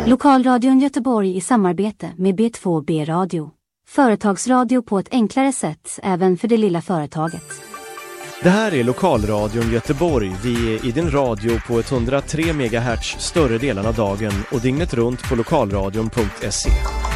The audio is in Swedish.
Lokalradion Göteborg i samarbete med B2B Radio. Företagsradio på ett enklare sätt även för det lilla företaget. Det här är Lokalradion Göteborg. Vi är i din radio på 103 MHz större delen av dagen och dygnet runt på lokalradion.se.